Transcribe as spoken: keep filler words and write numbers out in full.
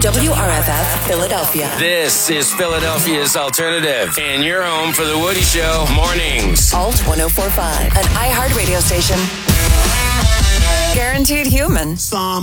W R F F, Philadelphia. This is Philadelphia's Alternative, and you're home for The Woody Show mornings. Alt one oh four point five, an iHeart radio station. Guaranteed human. Some